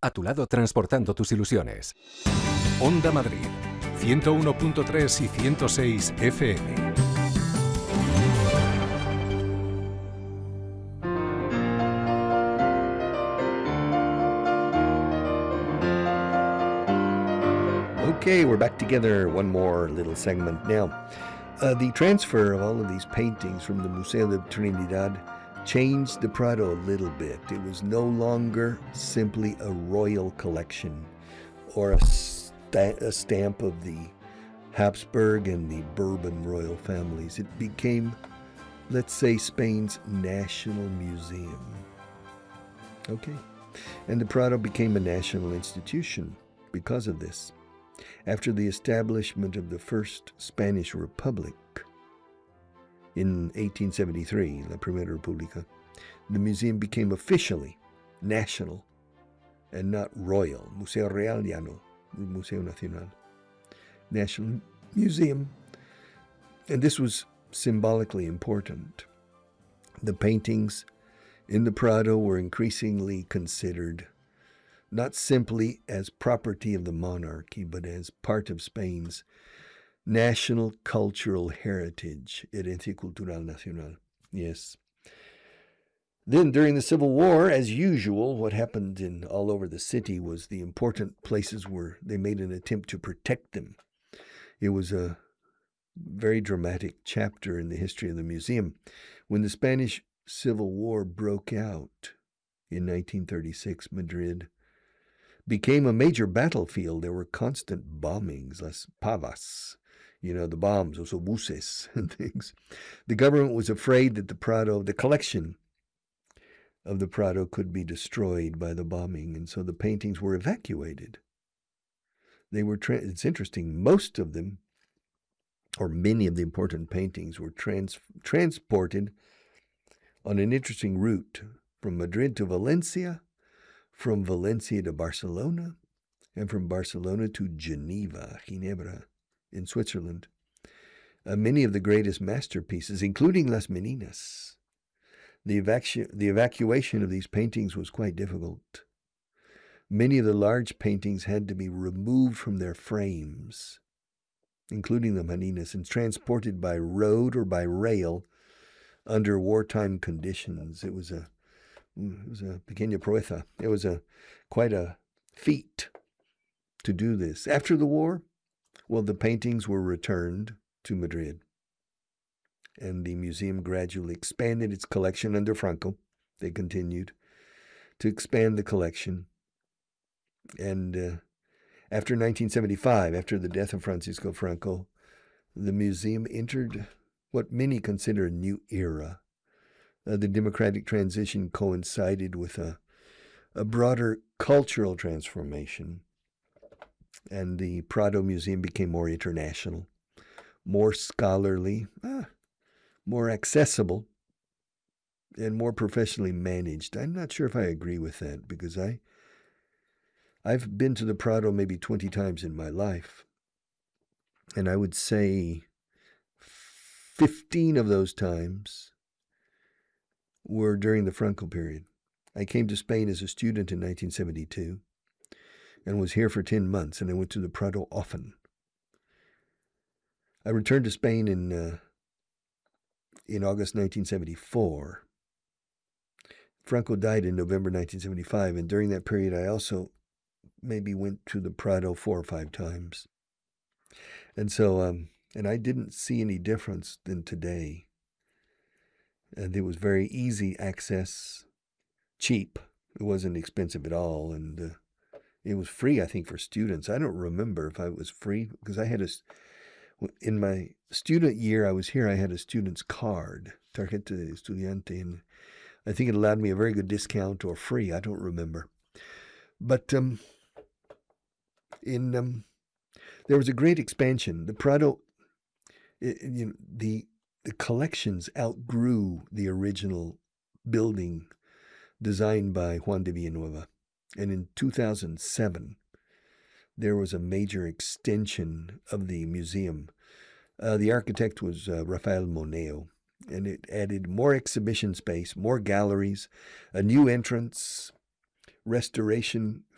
a tu lado transportando tus ilusiones. Onda Madrid, 101.3 y 106 FM. Okay, we're back together. One more little segment now. The transfer of all of these paintings from the Museo de Trinidad changed the Prado a little bit. It was no longer simply a royal collection or a stamp of the Habsburg and the Bourbon royal families. It became, let's say, Spain's national museum. Okay. And the Prado became a national institution because of this. After the establishment of the First Spanish Republic in 1873, La Primera República, the museum became officially national and not royal. Museo Real ya no, Museo Nacional. National Museum. And this was symbolically important. The paintings in the Prado were increasingly considered not simply as property of the monarchy, but as part of Spain's national cultural heritage, herencia cultural nacional. Yes. Then, during the Civil War, as usual, what happened in all over the city was the important places were, they made an attempt to protect them. It was a very dramatic chapter in the history of the museum. When the Spanish Civil War broke out in 1936, Madrid became a major battlefield. There were constant bombings, las pavas, the bombs, los obuses and things. The government was afraid that the Prado, the collection of the Prado could be destroyed by the bombing, and so the paintings were evacuated. They were, it's interesting, most of them, or many of the important paintings, were transported on an interesting route from Madrid to Valencia, from Valencia to Barcelona, and from Barcelona to Ginebra, in Switzerland. Many of the greatest masterpieces, including Las Meninas. The evacuation of these paintings was quite difficult. Many of the large paintings had to be removed from their frames, including the Meninas, and transported by road or by rail under wartime conditions. It was a pequeña proeza. It was quite a feat to do this. After the war, well, the paintings were returned to Madrid, and the museum gradually expanded its collection under Franco. They continued to expand the collection, and after 1975, after the death of Francisco Franco, the museum entered what many consider a new era. The democratic transition coincided with a broader cultural transformation, and the Prado Museum became more international, more scholarly, more accessible, and more professionally managed. I'm not sure if I agree with that, because I've been to the Prado maybe 20 times in my life, and I would say 15 of those times were during the Franco period. I came to Spain as a student in 1972 and was here for 10 months, and I went to the Prado often. I returned to Spain in August 1974. Franco died in November 1975, and during that period I also maybe went to the Prado 4 or 5 times. And so, and I didn't see any difference than today. And it was very easy access, cheap. It wasn't expensive at all, and it was free, I think, for students. I don't remember if it was free, because I had in my student year I was here, I had a student's card, tarjeta de estudiante, and I think it allowed me a very good discount or free. I don't remember. But there was a great expansion. The Prado, the collections outgrew the original building designed by Juan de Villanueva. And in 2007, there was a major extension of the museum. The architect was Rafael Moneo, and it added more exhibition space, more galleries, a new entrance, restoration